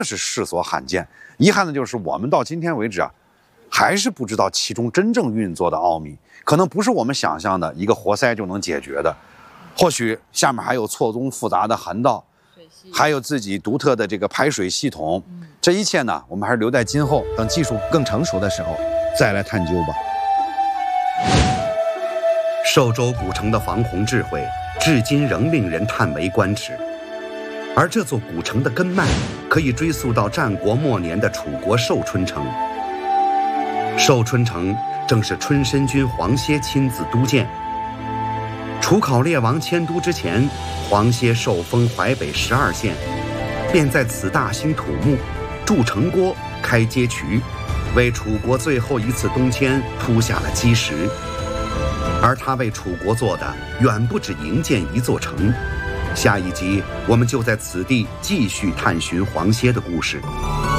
是世所罕见。遗憾的就是我们到今天为止啊，还是不知道其中真正运作的奥秘，可能不是我们想象的一个活塞就能解决的。或许下面还有错综复杂的涵道，还有自己独特的这个排水系统。这一切呢，我们还是留在今后，等技术更成熟的时候再来探究吧。 寿州古城的防洪智慧，至今仍令人叹为观止。而这座古城的根脉，可以追溯到战国末年的楚国寿春城。寿春城正是春申君黄歇亲自督建。楚考烈王迁都之前，黄歇受封淮北12县，便在此大兴土木，筑城郭，开街渠，为楚国最后一次东迁铺下了基石。而他为楚国做的远不止营建一座城。下一集我们就在此地继续探寻黄歇的故事。